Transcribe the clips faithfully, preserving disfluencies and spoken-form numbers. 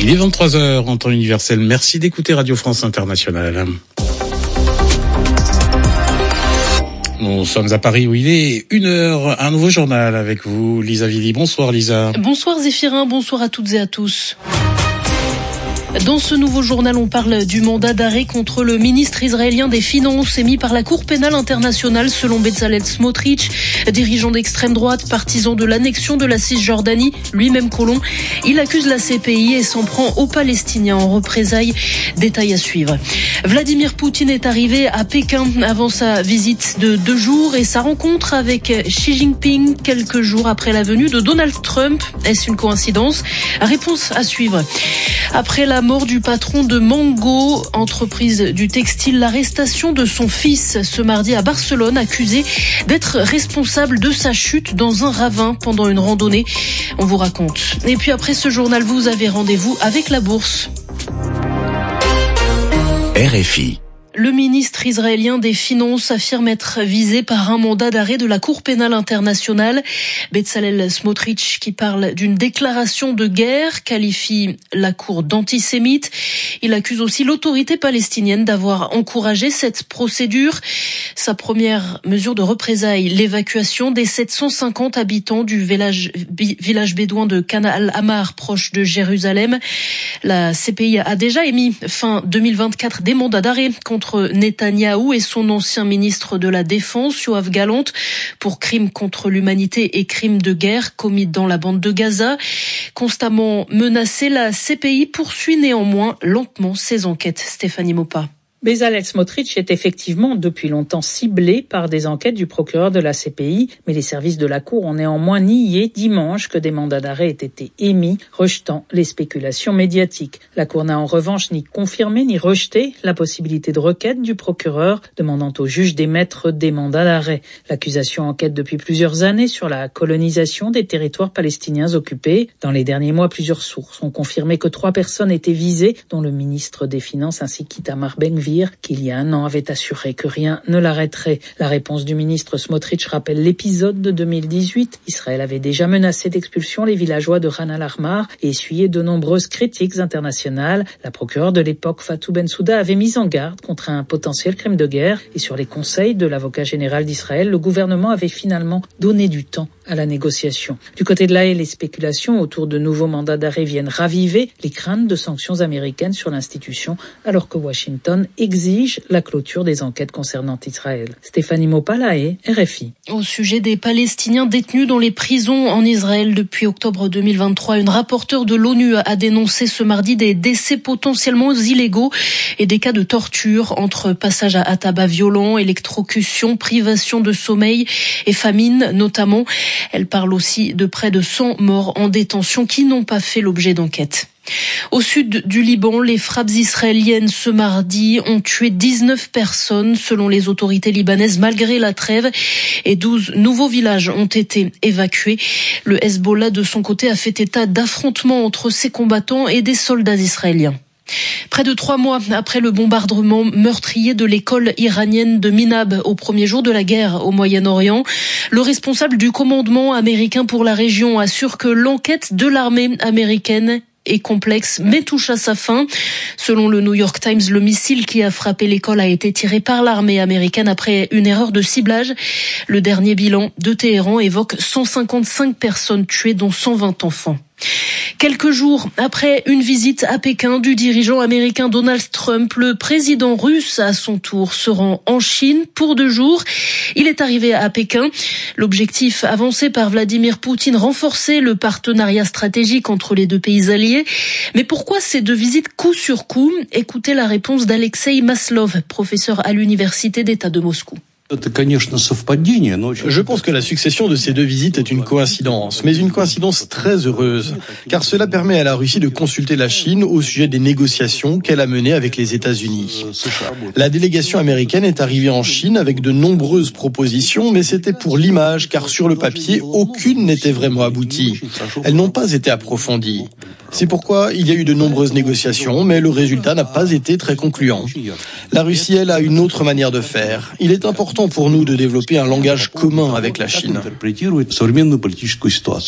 Il est vingt-trois heures en temps universel. Merci d'écouter Radio France Internationale. Nous sommes à Paris où il est une heure. Un nouveau journal avec vous, Lisa Vili. Bonsoir Lisa. Bonsoir Zéphirin, bonsoir à toutes et à tous. Dans ce nouveau journal, on parle du mandat d'arrêt contre le ministre israélien des Finances émis par la Cour pénale internationale selon Bezalel Smotrich, dirigeant d'extrême droite, partisan de l'annexion de la Cisjordanie, lui-même colon. Il accuse la C P I et s'en prend aux Palestiniens en représailles. Détail à suivre. Vladimir Poutine est arrivé à Pékin avant sa visite de deux jours et sa rencontre avec Xi Jinping quelques jours après la venue de Donald Trump. Est-ce une coïncidence? Réponse à suivre. Après la mort du patron de Mango, entreprise du textile, l'arrestation de son fils ce mardi à Barcelone, accusé d'être responsable de sa chute dans un ravin pendant une randonnée. On vous raconte. Et puis après ce journal, vous avez rendez-vous avec la bourse. R F I. Le ministre israélien des Finances affirme être visé par un mandat d'arrêt de la Cour pénale internationale. Bezalel Smotrich, qui parle d'une déclaration de guerre, qualifie la Cour d'antisémite. Il accuse aussi l'autorité palestinienne d'avoir encouragé cette procédure. Sa première mesure de représailles, l'évacuation des sept cent cinquante habitants du village, village bédouin de Kana al-Amar, proche de Jérusalem. La C P I a déjà émis fin deux mille vingt-quatre des mandats d'arrêt contre contre Netanyahou et son ancien ministre de la Défense, Yoav Gallant, pour crimes contre l'humanité et crimes de guerre commis dans la bande de Gaza. Constamment menacée, la C P I poursuit néanmoins lentement ses enquêtes. Stéphanie Mopa. Bezalel Smotrich est effectivement depuis longtemps ciblé par des enquêtes du procureur de la C P I, mais les services de la Cour ont néanmoins nié dimanche que des mandats d'arrêt aient été émis, rejetant les spéculations médiatiques. La Cour n'a en revanche ni confirmé ni rejeté la possibilité de requête du procureur, demandant au juge d'émettre des mandats d'arrêt. L'accusation enquête depuis plusieurs années sur la colonisation des territoires palestiniens occupés. Dans les derniers mois, plusieurs sources ont confirmé que trois personnes étaient visées, dont le ministre des Finances ainsi qu'Itamar Ben-Gvir, qu'il y a un an avait assuré que rien ne l'arrêterait. La réponse du ministre Smotrich rappelle l'épisode de deux mille dix-huit. Israël avait déjà menacé d'expulsion les villageois de Khan al-Ahmar et essuyé de nombreuses critiques internationales. La procureure de l'époque, Fatou Bensouda, avait mis en garde contre un potentiel crime de guerre et sur les conseils de l'avocat général d'Israël, le gouvernement avait finalement donné du temps à la négociation. Du côté de l'A E, les spéculations autour de nouveaux mandats d'arrêt viennent raviver les craintes de sanctions américaines sur l'institution, alors que Washington exige la clôture des enquêtes concernant Israël. Stéphanie Mopa, l'A E, R F I. Au sujet des Palestiniens détenus dans les prisons en Israël depuis octobre deux mille vingt-trois, une rapporteure de l'ONU a dénoncé ce mardi des décès potentiellement illégaux et des cas de torture entre passage à tabac violent, électrocution, privation de sommeil et famine notamment. Elle parle aussi de près de cent morts en détention qui n'ont pas fait l'objet d'enquête. Au sud du Liban, les frappes israéliennes ce mardi ont tué dix-neuf personnes selon les autorités libanaises malgré la trêve et douze nouveaux villages ont été évacués. Le Hezbollah de son côté a fait état d'affrontements entre ses combattants et des soldats israéliens. Près de trois mois après le bombardement meurtrier de l'école iranienne de Minab au premier jour de la guerre au Moyen-Orient, le responsable du commandement américain pour la région assure que l'enquête de l'armée américaine est complexe mais touche à sa fin. Selon le New York Times, le missile qui a frappé l'école a été tiré par l'armée américaine après une erreur de ciblage. Le dernier bilan de Téhéran évoque cent cinquante-cinq personnes tuées dont cent vingt enfants. Quelques jours après une visite à Pékin du dirigeant américain Donald Trump, le président russe à son tour se rend en Chine pour deux jours. Il est arrivé à Pékin. L'objectif avancé par Vladimir Poutine, renforcer le partenariat stratégique entre les deux pays alliés. Mais pourquoi ces deux visites coup sur coup? Écoutez la réponse d'Alexei Maslov, professeur à l'université d'État de Moscou. Je pense que la succession de ces deux visites est une coïncidence, mais une coïncidence très heureuse, car cela permet à la Russie de consulter la Chine au sujet des négociations qu'elle a menées avec les États-Unis. La délégation américaine est arrivée en Chine avec de nombreuses propositions, mais c'était pour l'image, car sur le papier, aucune n'était vraiment aboutie. Elles n'ont pas été approfondies. C'est pourquoi il y a eu de nombreuses négociations, mais le résultat n'a pas été très concluant. La Russie, elle, a une autre manière de faire. Il est important pour nous de développer un langage commun avec la Chine.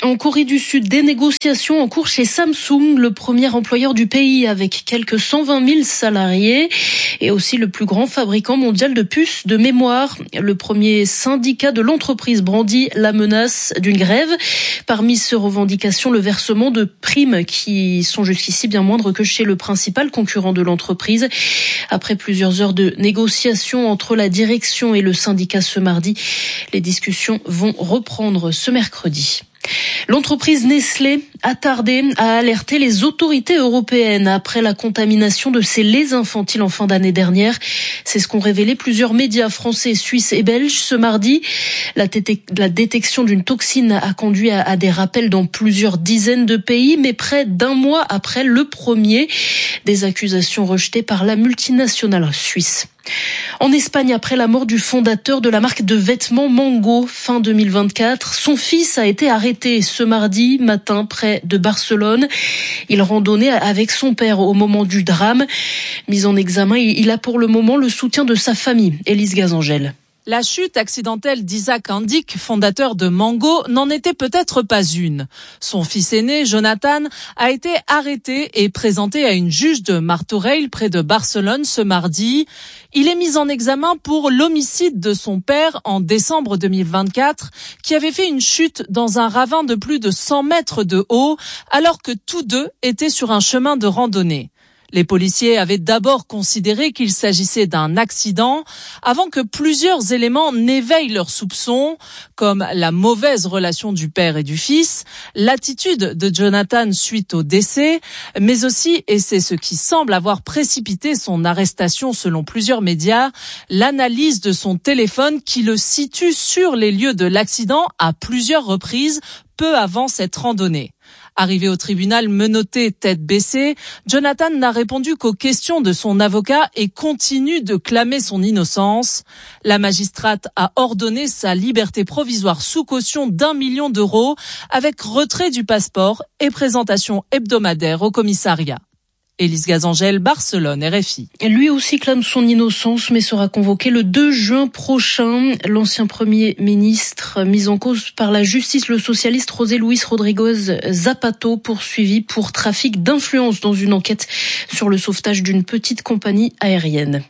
En Corée du Sud, des négociations en cours chez Samsung, le premier employeur du pays avec quelques cent vingt mille salariés et aussi le plus grand fabricant mondial de puces de mémoire. Le premier syndicat de l'entreprise brandit la menace d'une grève. Parmi ces revendications, le versement de primes qui sont jusqu'ici bien moindres que chez le principal concurrent de l'entreprise. Après plusieurs heures de négociations entre la direction et le syndicat ce mardi, les discussions vont reprendre ce mercredi. L'entreprise Nestlé a tardé à alerter les autorités européennes après la contamination de ses laits infantiles en fin d'année dernière. C'est ce qu'ont révélé plusieurs médias français, suisses et belges ce mardi. La, détec- la détection d'une toxine a conduit à, à des rappels dans plusieurs dizaines de pays, mais près d'un mois après le premier, des accusations rejetées par la multinationale suisse. En Espagne, après la mort du fondateur de la marque de vêtements Mango, fin deux mille vingt-quatre, son fils a été arrêté ce mardi matin près de Barcelone. Il randonnait avec son père au moment du drame. Mis en examen, il a pour le moment le soutien de sa famille. Élise Gazangel. La chute accidentelle d'Isaac Handic, fondateur de Mango, n'en était peut-être pas une. Son fils aîné, Jonathan, a été arrêté et présenté à une juge de Martorell près de Barcelone ce mardi. Il est mis en examen pour l'homicide de son père en décembre deux mille vingt-quatre, qui avait fait une chute dans un ravin de plus de cent mètres de haut, alors que tous deux étaient sur un chemin de randonnée. Les policiers avaient d'abord considéré qu'il s'agissait d'un accident avant que plusieurs éléments n'éveillent leurs soupçons, comme la mauvaise relation du père et du fils, l'attitude de Jonathan suite au décès, mais aussi, et c'est ce qui semble avoir précipité son arrestation selon plusieurs médias, l'analyse de son téléphone qui le situe sur les lieux de l'accident à plusieurs reprises, peu avant cette randonnée. Arrivé au tribunal menotté, tête baissée, Jonathan n'a répondu qu'aux questions de son avocat et continue de clamer son innocence. La magistrate a ordonné sa liberté provisoire sous caution d'un million d'euros avec retrait du passeport et présentation hebdomadaire au commissariat. Élise Gazangel, Barcelone, R F I. Lui aussi clame son innocence, mais sera convoqué le deux juin prochain. L'ancien Premier ministre, mis en cause par la justice, le socialiste José Luis Rodríguez Zapatero, poursuivi pour trafic d'influence dans une enquête sur le sauvetage d'une petite compagnie aérienne.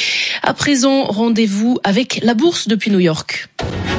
À présent, rendez-vous avec la bourse depuis New York.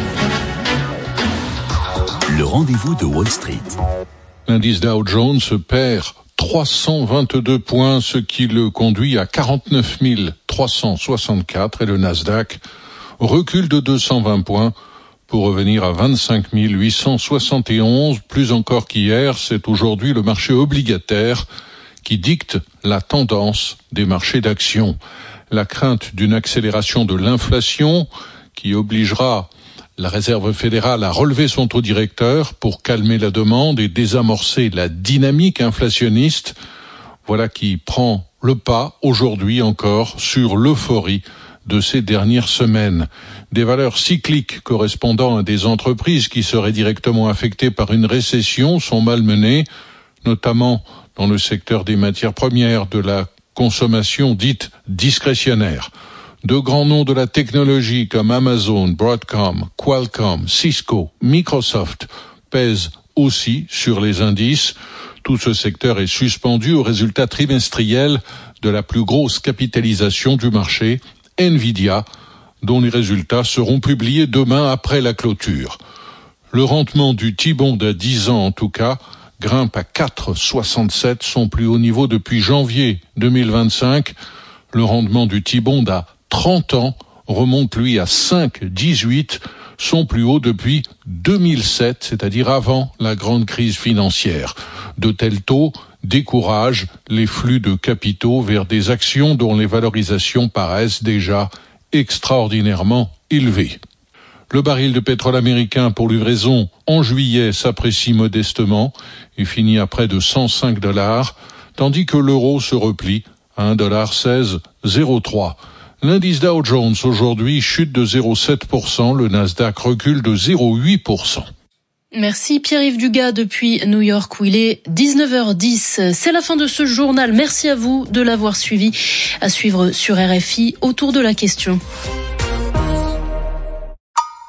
Le rendez-vous de Wall Street. L'indice Dow Jones perd trois cent vingt-deux points, ce qui le conduit à quarante-neuf mille trois cent soixante-quatre, et le Nasdaq recule de deux cent vingt points pour revenir à vingt-cinq mille huit cent soixante et onze. Plus encore qu'hier, c'est aujourd'hui le marché obligataire qui dicte la tendance des marchés d'actions. La crainte d'une accélération de l'inflation qui obligera la Réserve fédérale a relevé son taux directeur pour calmer la demande et désamorcer la dynamique inflationniste. Voilà qui prend le pas aujourd'hui encore sur l'euphorie de ces dernières semaines. Des valeurs cycliques correspondant à des entreprises qui seraient directement affectées par une récession sont malmenées, notamment dans le secteur des matières premières, de la consommation dite discrétionnaire. De grands noms de la technologie comme Amazon, Broadcom, Qualcomm, Cisco, Microsoft pèsent aussi sur les indices. Tout ce secteur est suspendu aux résultats trimestriels de la plus grosse capitalisation du marché, Nvidia, dont les résultats seront publiés demain après la clôture. Le rendement du T-bond à dix ans en tout cas grimpe à quatre virgule soixante-sept, son plus haut niveau depuis janvier deux mille vingt-cinq. Le rendement du T-bond à trente ans remonte lui à cinq virgule dix-huit, son plus haut depuis deux mille sept, c'est-à-dire avant la grande crise financière. De tels taux découragent les flux de capitaux vers des actions dont les valorisations paraissent déjà extraordinairement élevées. Le baril de pétrole américain pour livraison en juillet s'apprécie modestement et finit à près de cent cinq dollars, tandis que l'euro se replie à un dollar seize zéro trois. L'indice Dow Jones aujourd'hui chute de zéro virgule sept pour cent, le Nasdaq recule de zéro virgule huit pour cent. Merci Pierre-Yves Dugas depuis New York où il est dix-neuf heures dix. C'est la fin de ce journal. Merci à vous de l'avoir suivi. À suivre sur R F I autour de la question.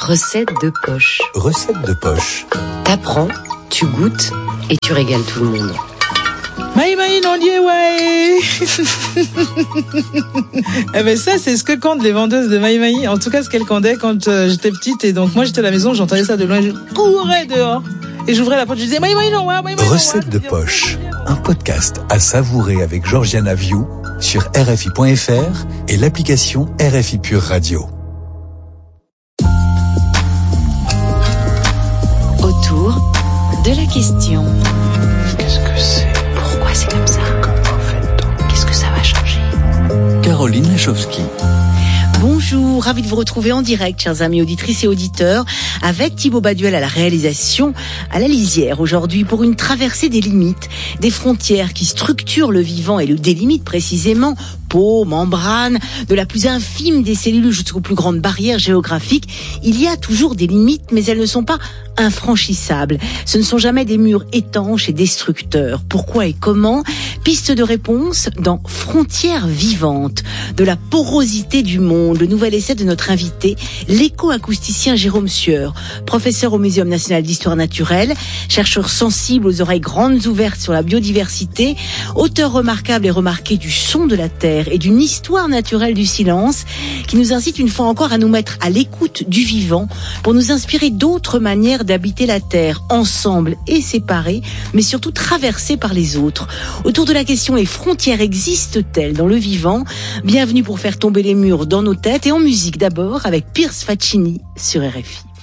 Recette de poche. Recette de poche. T'apprends, tu goûtes et tu régales tout le monde. Maï maï non lié ouais. Eh ben ça c'est ce que comptent les vendeuses de maï maï. En tout cas ce qu'elles candaient quand euh, j'étais petite et donc moi j'étais à la maison, j'entendais ça de loin, je courais dehors et j'ouvrais la porte, je disais maï maï non ouais, maï maï. Recette de poche, un podcast à savourer avec Georgiana View sur R F I point F R et l'application R F I Pure Radio. Autour de la question. Qu'est-ce que c'est? Pourquoi c'est comme ça? Comment fait-on? Qu'est-ce que ça va changer? Caroline Lachowski. Bonjour, ravi de vous retrouver en direct, chers amis auditrices et auditeurs, avec Thibaut Baduel à la réalisation, à la lisière aujourd'hui pour une traversée des limites, des frontières qui structurent le vivant et le délimitent précisément, peau, membrane, de la plus infime des cellules jusqu'aux plus grandes barrières géographiques. Il y a toujours des limites, mais elles ne sont pas infranchissables. Ce ne sont jamais des murs étanches et destructeurs. Pourquoi et comment? Piste de réponse dans Frontières vivantes, de la porosité du monde, le nouvel essai de notre invité, l'éco-acousticien Jérôme Sieur, professeur au Muséum national d'histoire naturelle, chercheur sensible aux oreilles grandes ouvertes sur la biodiversité, auteur remarquable et remarqué du son de la terre et d'une histoire naturelle du silence, qui nous incite une fois encore à nous mettre à l'écoute du vivant pour nous inspirer d'autres manières d'habiter la terre, ensemble et séparés, mais surtout traversés par les autres. Autour de la question, les frontières existent-elles dans le vivant? Bienvenue pour faire tomber les murs dans nos têtes et en musique d'abord avec Pierce Faccini sur R F I.